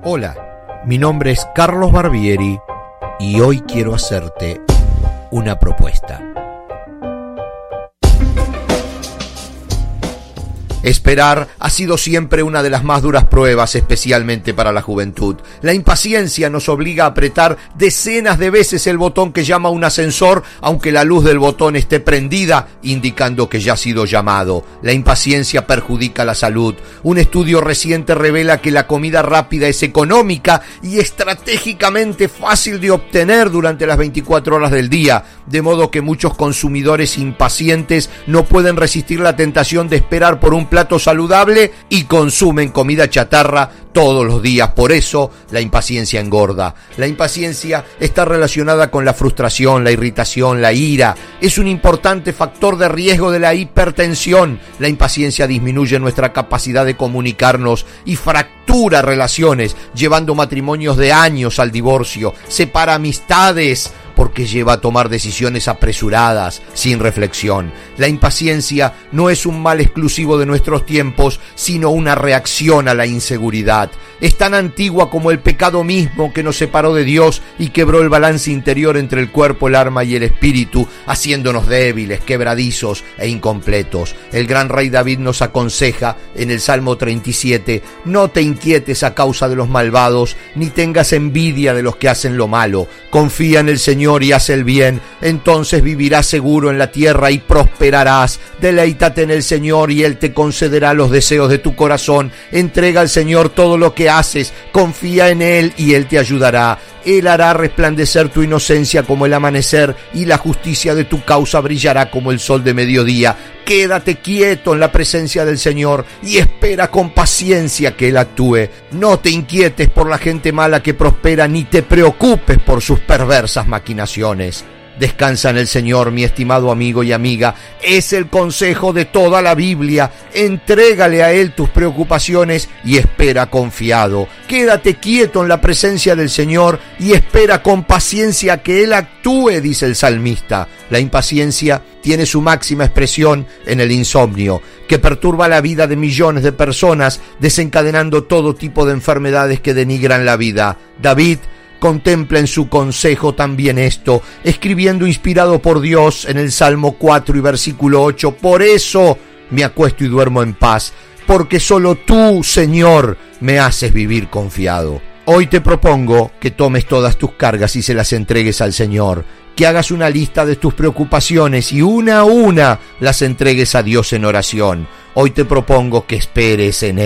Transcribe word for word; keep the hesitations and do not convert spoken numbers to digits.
Hola, mi nombre es Carlos Barbieri y hoy quiero hacerte una propuesta. Esperar ha sido siempre una de las más duras pruebas, especialmente para la juventud. La impaciencia nos obliga a apretar decenas de veces el botón que llama un ascensor, aunque la luz del botón esté prendida, indicando que ya ha sido llamado. La impaciencia perjudica la salud. Un estudio reciente revela que la comida rápida es económica y estratégicamente fácil de obtener durante las veinticuatro horas del día, de modo que muchos consumidores impacientes no pueden resistir la tentación de esperar por un plato saludable y consumen comida chatarra todos los días. Por eso la impaciencia engorda. La impaciencia está relacionada con la frustración, la irritación, la ira. Es un importante factor de riesgo de la hipertensión. La impaciencia disminuye nuestra capacidad de comunicarnos y fractura relaciones, llevando matrimonios de años al divorcio, separa amistades, porque lleva a tomar decisiones apresuradas, sin reflexión. La impaciencia no es un mal exclusivo de nuestros tiempos, sino una reacción a la inseguridad. Es tan antigua como el pecado mismo que nos separó de Dios y quebró el balance interior entre el cuerpo, el alma y el espíritu, haciéndonos débiles, quebradizos e incompletos. El gran rey David nos aconseja en el Salmo treinta y siete, no te inquietes a causa de los malvados, ni tengas envidia de los que hacen lo malo. Confía en el Señor y haz el bien, entonces vivirás seguro en la tierra y prosperarás. Deleítate en el Señor y Él te concederá los deseos de tu corazón. Entrega al Señor todo lo que haces, confía en Él y Él te ayudará. Él hará resplandecer tu inocencia como el amanecer y la justicia de tu causa brillará como el sol de mediodía. Quédate quieto en la presencia del Señor y espera con paciencia que Él actúe. No te inquietes por la gente mala que prospera, ni te preocupes por sus perversas maquinaciones. Descansa en el Señor, mi estimado amigo y amiga. Es el consejo de toda la Biblia. Entrégale a Él tus preocupaciones y espera confiado. Quédate quieto en la presencia del Señor y espera con paciencia que Él actúe, dice el salmista. La impaciencia tiene su máxima expresión en el insomnio, que perturba la vida de millones de personas, desencadenando todo tipo de enfermedades que denigran la vida. David contempla en su consejo también esto, escribiendo inspirado por Dios en el Salmo cuatro y versículo ocho, por eso me acuesto y duermo en paz, porque solo tú, Señor, me haces vivir confiado. Hoy te propongo que tomes todas tus cargas y se las entregues al Señor, que hagas una lista de tus preocupaciones y una a una las entregues a Dios en oración. Hoy te propongo que esperes en Él.